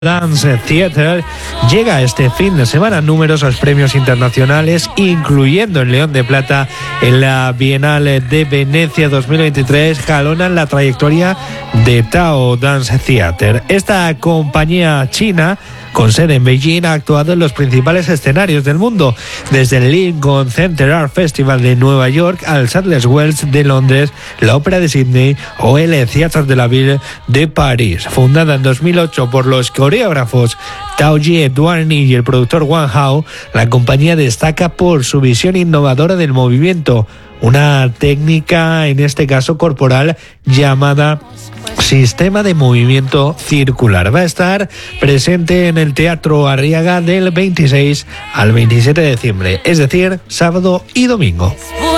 Dance Theater llega este fin de semana. Numerosos premios internacionales, incluyendo el León de Plata en la Bienal de Venecia 2023, jalonan la trayectoria de Tao Dance Theater. Esta compañía china, con sede en Beijing, ha actuado en los principales escenarios del mundo, desde el Lincoln Center Art Festival de Nueva York al Sadler's Wells de Londres, la Ópera de Sydney o el Théâtre de la Ville de París. Fundada en 2008 por los coreógrafos Tao Ji Duanyi y el productor Wang Hao, la compañía destaca por su visión innovadora del movimiento, una técnica, en este caso corporal, llamada Sistema de Movimiento Circular. Va a estar presente en el Teatro Arriaga del 26 al 27 de diciembre, es decir, sábado y domingo.